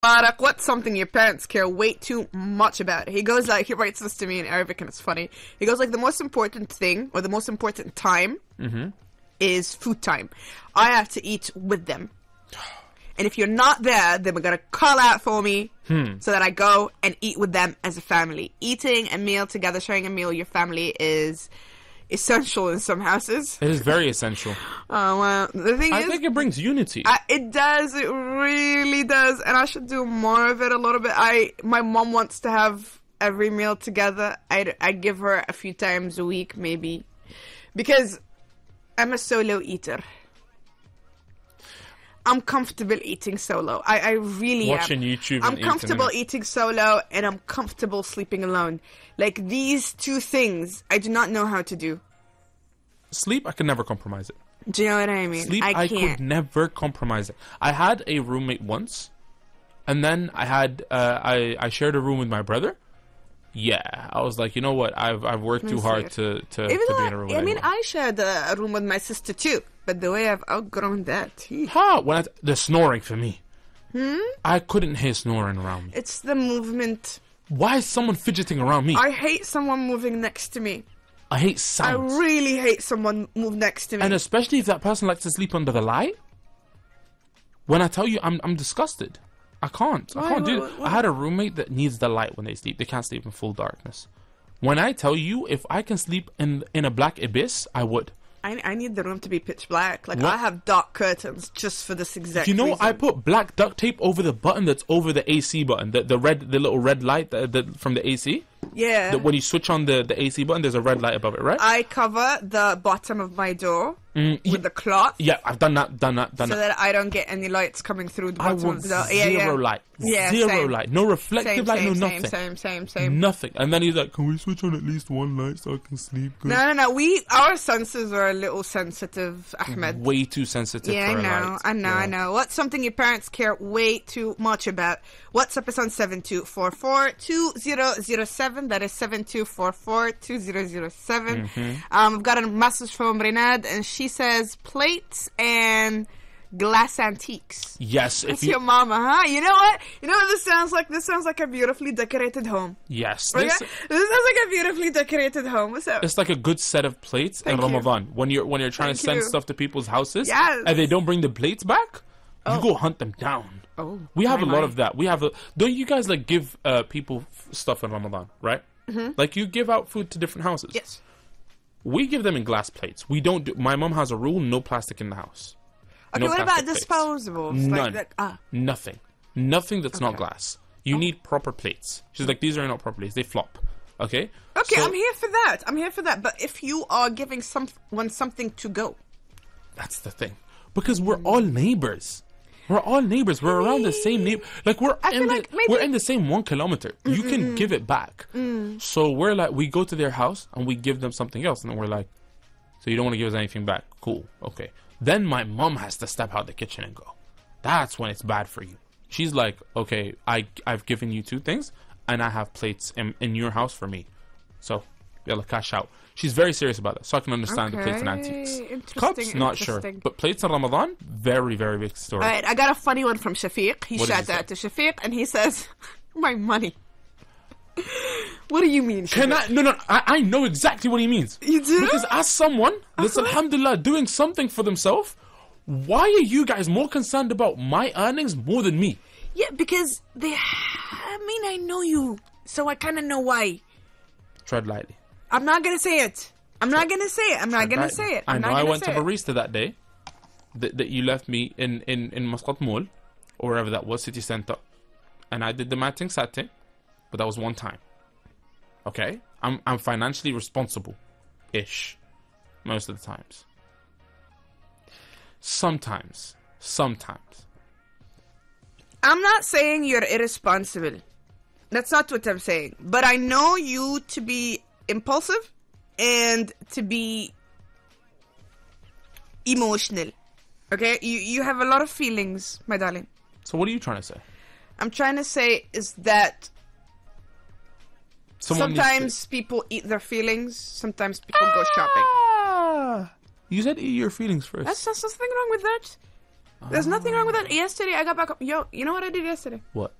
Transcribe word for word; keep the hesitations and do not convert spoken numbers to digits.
Barak, what's something your parents care way too much about? He goes like, he writes this to me in Arabic and it's funny. He goes like, the most important thing or the most important time mm-hmm. is food time. I have to eat with them. And if you're not there, then we're going to call out for me hmm. so that I go and eat with them as a family. Eating a meal together, sharing a meal with your family is essential in some houses. It is very essential. Oh, well, the thing I is... I think it brings unity. I, it does. It really does. And I should do more of it a little bit. I My mom wants to have every meal together. I, I give her a few times a week, maybe. Because I'm a solo eater. I'm comfortable eating solo. I, I really Watching am. YouTube and I'm eating, comfortable innit? eating solo, and I'm comfortable sleeping alone. Like, these two things, I do not know how to do. Sleep, I can never compromise it. Do you know what I mean? Sleep, I I, can't. could never compromise it. I had a roommate once, and then I had uh, I I shared a room with my brother. Yeah, I was like, you know what? I've I've worked too hard to to, Even to though be in a room. I, with I mean, anyone. I shared a, a room with my sister too, but the way I've outgrown that, he- Huh, when I, the snoring for me. hmm? I couldn't hear snoring around me. It's the movement. Why is someone fidgeting around me? I, I hate someone moving next to me. hate I sounds. really hate someone move next to me. And especially if that person likes to sleep under the light. When I tell you, I'm I'm disgusted. I can't. I Why, can't do why, it. why? I had a roommate that needs the light when they sleep. They can't sleep in full darkness. When I tell you, if I can sleep in in a black abyss, I would. I, I need the room to be pitch black. Like, What? I have dark curtains just for this exact You know, reason. I put black duct tape over the button that's over the A C button, the the red, the little red light that, that from the A C. Yeah. That when you switch on the the A C button, there's a red light above it, right? I cover the bottom of my door Mm, with y- the cloth yeah, I've done that, done that, done so that. that I don't get any lights coming through the I bottom want of the door. zero yeah, yeah. light, Yeah, zero same. light, no reflective Same, light, same, no same, nothing, same, same, same. nothing. And then he's like, "Can we switch on at least one light so I can sleep good?" No, no, no. We our senses are a little sensitive, Ahmed. Way too sensitive Yeah, for I a know, light. I know, Yeah. I know. What's something your parents care way too much about? WhatsApp is on seven two four four two zero zero seven. That is seven two four four two zero zero seven. Mm-hmm. Um, I've got a message from Renad, and she says plates and glass antiques. Yes, if That's you your mama, huh? You know what? You know what this sounds like? This sounds like a beautifully decorated home. yes, Okay? this, This sounds like a beautifully decorated home. What's up? it's like a good set of plates Thank in you. Ramadan when you're when you're trying Thank to send you. stuff to people's houses Yes. and they don't bring the plates back. Oh. You go hunt them down. Oh, We have my, a lot my. of that. We have a. Don't you guys like give uh, people f- stuff in Ramadan, right? Mm-hmm. Like you give out food to different houses. Yes. We give them in glass plates. We don't do. My mom has a rule: no plastic in the house. Okay, No what about plastic plates. disposables? None. Like, like, ah. Nothing. Nothing that's not Okay. glass. You need proper plates. She's like, these are not proper plates. They flop. Okay. Okay, So- I'm here for that. I'm here for that. But if you are giving someone something to go, That's the thing. Because we're all neighbors. We're all neighbors. We're around the same neighbor. Like we're I in feel the like maybe- we're in the same one kilometer. You can give it back. Mm. So we're like, we go to their house and we give them something else, and then we're like, so you don't want to give us anything back? Cool. Okay. Then my mom has to step out the kitchen and go. That's when it's bad for you. She's like, okay, I I've given you two things, and I have plates in, in your house for me. So, yalla, cash out. She's very serious about it, so I can understand the plates and antiques. Okay, interesting, Cups, not sure. interesting. But plates in Ramadan, very, very big story. all right, I got a funny one from Shafiq. He What does shouts he say? out to Shafiq, and he says, "My money." What do you mean? Can Shafiq? I? No, no, I, I know exactly what he means. You do? Because as someone that's, Uh-huh. alhamdulillah, doing something for themselves, why are you guys more concerned about my earnings more than me? Yeah, because they. I mean, I know you, so I kind of know why. Tread lightly. I'm not gonna say it. I'm not gonna say it. I'm not gonna Right. say it. I I'm know not I gonna went to say it. Barista that day that, that you left me in, in, in Muscat Mall or wherever that was, city center, and I did the matching Saturday, but that was one time. Okay? I'm I'm financially responsible ish most of the times. Sometimes. Sometimes. I'm not saying you're irresponsible. That's not what I'm saying. But I know you to be impulsive and to be emotional. Okay? You you have a lot of feelings, my darling. So what are you trying to say? I'm trying to say is that Someone needs to- sometimes people eat their feelings, sometimes people go shopping. Ah! You said eat your feelings first. That's, that's nothing wrong with that. There's nothing wrong with that. Yesterday, I got back. Yo, you know what I did yesterday? What?